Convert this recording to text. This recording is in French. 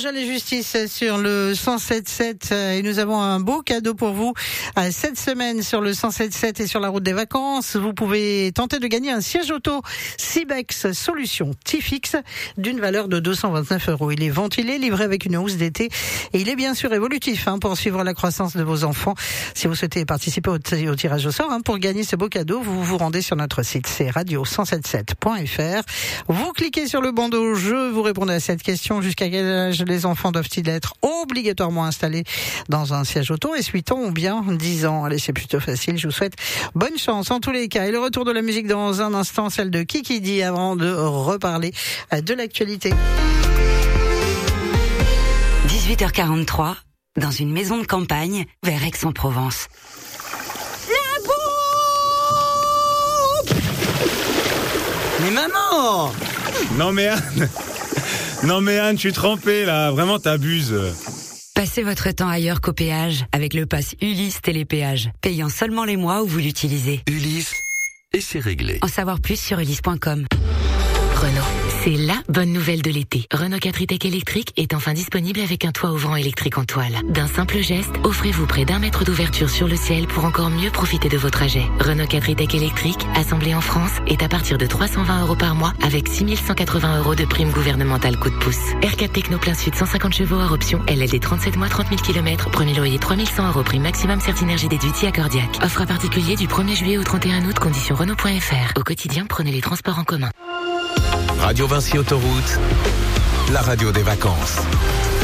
Angèle et Justice sur le 107.7 et nous avons un beau cadeau pour vous cette semaine sur le 107.7 et sur la route des vacances. Vous pouvez tenter de gagner un siège auto Sibex Solution T-Fix d'une valeur de 229 €. Il est ventilé, livré avec une housse d'été et il est bien sûr évolutif pour suivre la croissance de vos enfants. Si vous souhaitez participer au tirage au sort pour gagner ce beau cadeau, vous vous rendez sur notre site, c'est radio177.fr. Vous cliquez sur le bandeau je vous répondez à cette question: jusqu'à quel âge les enfants doivent-ils être obligatoirement installés dans un siège auto? Et 8 ans ou bien 10 ans? Allez, c'est plutôt facile, je vous souhaite bonne chance en tous les cas. Et le retour de la musique dans un instant, celle de Kikidi, avant de reparler de l'actualité. 18h43, dans une maison de campagne, vers Aix-en-Provence. La bombe! Mais maman! Non mais Anne, je suis trempé là, vraiment t'abuses. Passez votre temps ailleurs qu'au péage avec le pass Ulysse Télépéage, payant seulement les mois où vous l'utilisez. Ulysse, et c'est réglé. En savoir plus sur ulysse.com. Renault, c'est la bonne nouvelle de l'été. Renault 4 e-Tech électrique est enfin disponible avec un toit ouvrant électrique en toile. D'un simple geste, offrez-vous près d'1 mètre d'ouverture sur le ciel pour encore mieux profiter de vos trajets. Renault 4 e-Tech électrique, assemblé en France, est à partir de 320 € par mois avec 6 180 € de prime gouvernementale coup de pouce. R4 Techno plein sud 150 chevaux hors option, LLD 37 mois 30 000 km, premier loyer 3100 € prime maximum Certinergie déduit accordiaque. Offre à particulier du 1er juillet au 31 août, conditions Renault.fr. Au quotidien, prenez les transports en commun. Radio Vinci Autoroute, la radio des vacances.